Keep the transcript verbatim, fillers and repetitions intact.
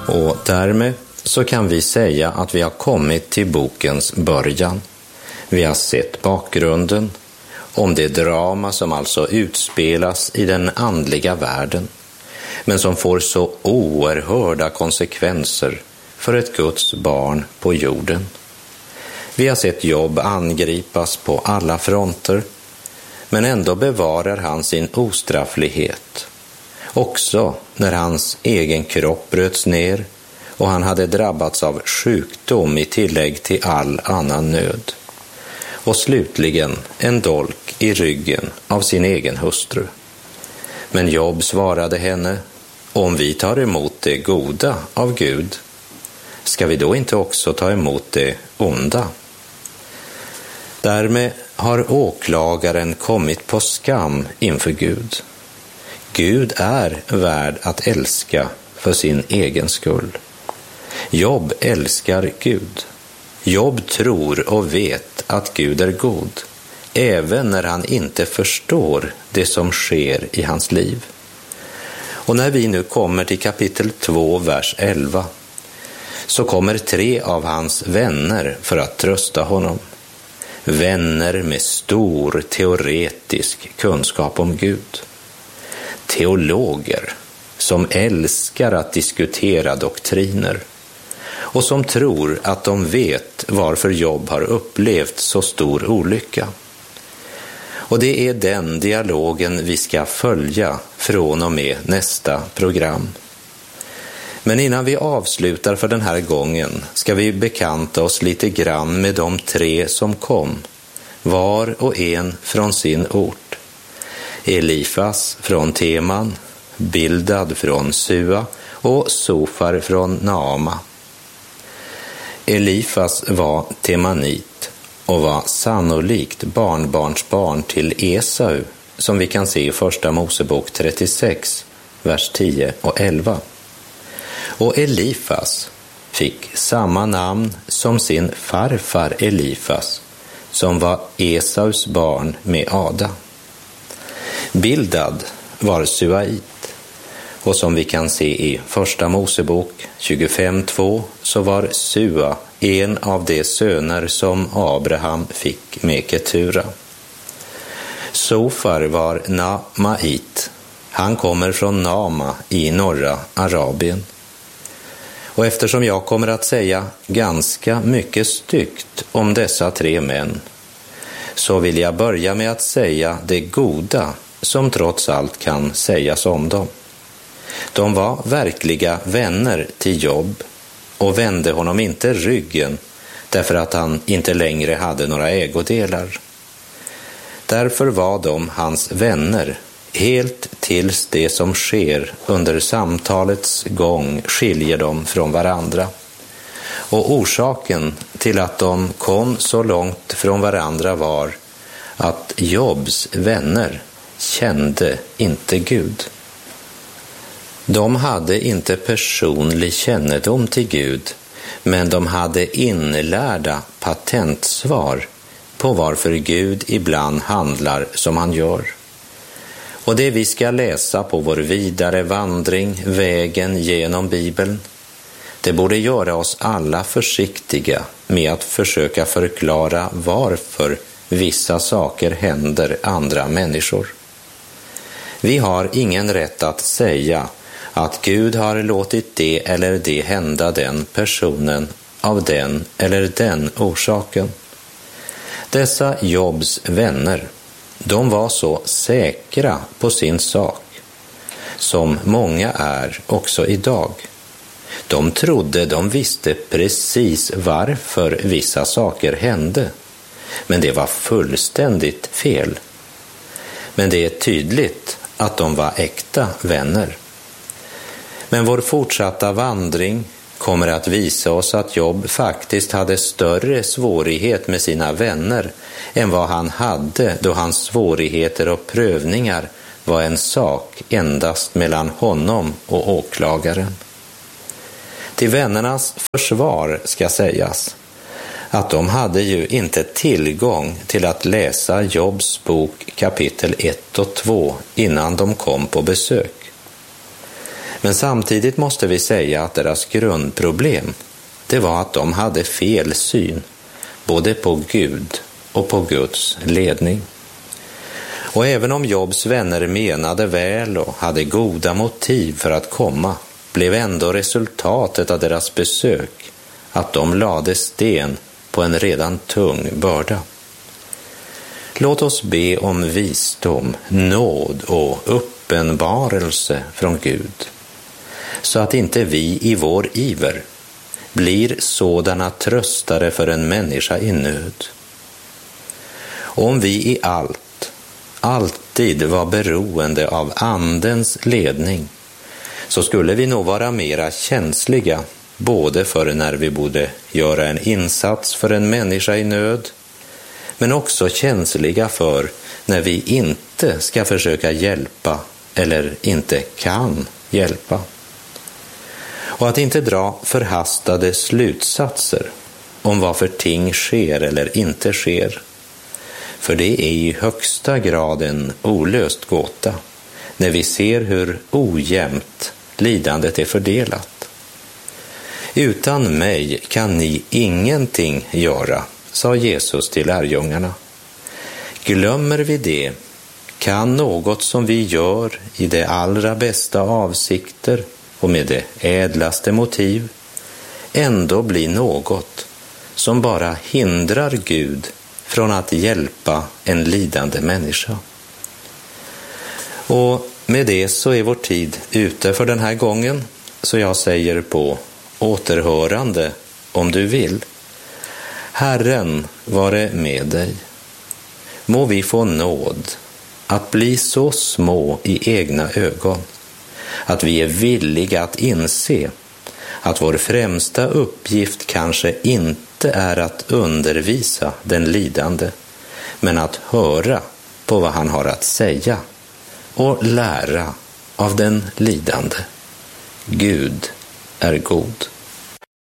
Och därmed så kan vi säga att vi har kommit till bokens början. Vi har sett bakgrunden om det drama som alltså utspelas i den andliga världen, men som får så oerhörda konsekvenser för ett Guds barn på jorden. Vi har sett Job angripas på alla fronter, men ändå bevarar han sin ostrafflighet. Också när hans egen kropp bröts ner och han hade drabbats av sjukdom i tillägg till all annan nöd. Och slutligen en dolk i ryggen av sin egen hustru. Men Job svarade henne: om vi tar emot det goda av Gud, ska vi då inte också ta emot det onda? Därmed har åklagaren kommit på skam inför Gud. Gud är värd att älska för sin egen skull. Job älskar Gud. Job tror och vet att Gud är god, även när han inte förstår det som sker i hans liv. Och när vi nu kommer till kapitel två, vers elva, så kommer tre av hans vänner för att trösta honom. Vänner med stor teoretisk kunskap om Gud. Teologer som älskar att diskutera doktriner och som tror att de vet varför Job har upplevt så stor olycka. Och det är den dialogen vi ska följa från och med nästa program. Men innan vi avslutar för den här gången ska vi bekanta oss lite grann med de tre som kom, var och en från sin ort. Elifas från Teman, Bildad från Sua och Sofar från Naama. Elifas var temanit och var sannolikt barnbarnsbarn till Esau, som vi kan se i första Mosebok trettiosex, vers tio och elva. Och Elifas fick samma namn som sin farfar Elifas, som var Esaus barn med Ada. Bildad var suait, och som vi kan se i första Mosebok tjugofem två så var Sua en av de söner som Abraham fick med Ketura. Sofar var Naamait. Han kommer från Naama i norra Arabien. Och eftersom jag kommer att säga ganska mycket styggt om dessa tre män, så vill jag börja med att säga det goda som trots allt kan sägas om dem. De var verkliga vänner till Job och vände honom inte ryggen därför att han inte längre hade några ägodelar. Därför var de hans vänner helt tills det som sker under samtalets gång skiljer dem från varandra. Och orsaken till att de kom så långt från varandra var att Jobs vänner kände inte Gud. De hade inte personlig kännedom till Gud, men de hade inlärda patentsvar på varför Gud ibland handlar som han gör. Och det vi ska läsa på vår vidare vandring, vägen genom Bibeln, det borde göra oss alla försiktiga med att försöka förklara varför vissa saker händer andra människor. Vi har ingen rätt att säga att Gud har låtit det eller det hända den personen av den eller den orsaken. Dessa Jobs vänner, de var så säkra på sin sak, som många är också idag. De trodde de visste precis varför vissa saker hände, men det var fullständigt fel. Men det är tydligt att de var äkta vänner. Men vår fortsatta vandring kommer att visa oss att Job faktiskt hade större svårighet med sina vänner än vad han hade då hans svårigheter och prövningar var en sak endast mellan honom och åklagaren. Till vännernas försvar ska sägas att de hade ju inte tillgång till att läsa Jobs bok kapitel ett och två innan de kom på besök. Men samtidigt måste vi säga att deras grundproblem, det var att de hade fel syn, både på Gud och på Guds ledning. Och även om Jobs vänner menade väl och hade goda motiv för att komma, blev ändå resultatet av deras besök att de lade sten på en redan tung börda. Låt oss be om visdom, nåd och uppenbarelse från Gud, så att inte vi i vår iver blir sådana tröstare för en människa i nöd. Om vi i allt, alltid var beroende av Andens ledning, så skulle vi nog vara mera känsliga både för när vi borde göra en insats för en människa i nöd, men också känsliga för när vi inte ska försöka hjälpa eller inte kan hjälpa. Och att inte dra förhastade slutsatser om varför ting sker eller inte sker. För det är i högsta grad en olöst gåta när vi ser hur ojämnt lidandet är fördelat. Utan mig kan ni ingenting göra, sa Jesus till lärjungarna. Glömmer vi det, kan något som vi gör i de allra bästa avsikter och med det ädlaste motiv ändå bli något som bara hindrar Gud från att hjälpa en lidande människa. Och med det så är vår tid ute för den här gången, så jag säger på återhörande om du vill. Herren vare med dig. Må vi få nåd att bli så små i egna ögon att vi är villiga att inse att vår främsta uppgift kanske inte är att undervisa den lidande, men att höra på vad han har att säga och lära av den lidande. Gud är god.